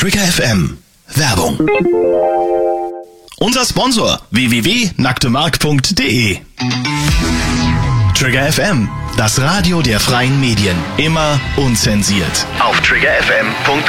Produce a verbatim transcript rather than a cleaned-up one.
Trigger F M. Werbung. Unser Sponsor w w w punkt nacktemark punkt de. Trigger F M, das Radio der freien Medien. Immer unzensiert. Auf trigger f m punkt